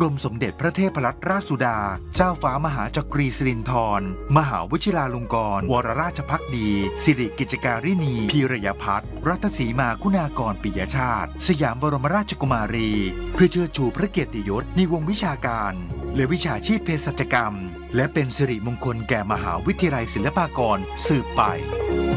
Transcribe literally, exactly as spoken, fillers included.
รมสมเด็จพระเทพรัตนราชสุดาเจ้าฟ้ามหาจักรีสิรินธรมหาวชิราลงกรณวรราชภักดีสิริกิจการินีพีรยพัฒน์รัตสีมาคุณากรปิยชาติสยามบรมราชกุมารีเพื่อเชิดชูพระเกียรติยศในวงวิชาการและวิชาชีพเภสัชกรรมและเป็นสิริมงคลแก่มหาวิทยาลัยศิลปากรสืบไป